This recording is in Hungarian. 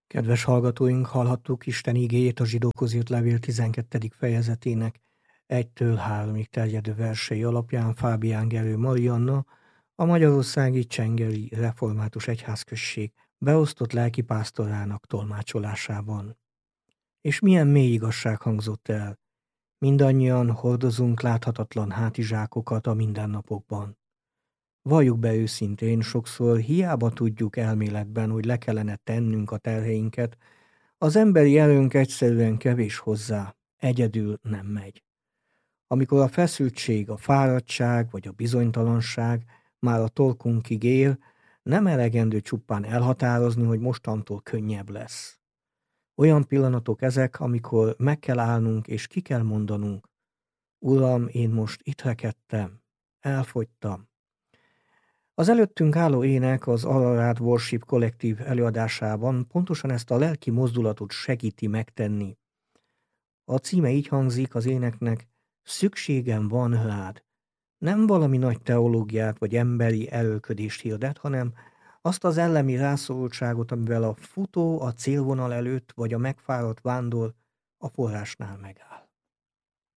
Kedves hallgatóink, hallhattuk Isten igéjét a Zsidókhoz írt levél 12. fejezetének 1-3-ig terjedő versei alapján Fábián Gerő Marianna, a Magyarországi Csengeri Református Egyházközség beosztott lelkipásztorának tolmácsolásában. És milyen mély igazság hangzott el. Mindannyian hordozunk láthatatlan hátizsákokat a mindennapokban. Valljuk be őszintén, sokszor hiába tudjuk elméletben, hogy le kellene tennünk a terheinket, az emberi erőnk egyszerűen kevés hozzá, egyedül nem megy. Amikor a feszültség, a fáradtság vagy a bizonytalanság már a torkunkig ér, nem elegendő csupán elhatározni, hogy mostantól könnyebb lesz. Olyan pillanatok ezek, amikor meg kell állnunk és ki kell mondanunk: Uram, én most itt rekedtem, elfogytam. Az előttünk álló ének az Ararat Worship kollektív előadásában pontosan ezt a lelki mozdulatot segíti megtenni. A címe így hangzik az éneknek: szükségem van rád. Nem valami nagy teológiát vagy emberi erőlködést hirdet, hanem azt az ellemi rászorultságot, amivel a futó a célvonal előtt vagy a megfáradt vándor a forrásnál megáll.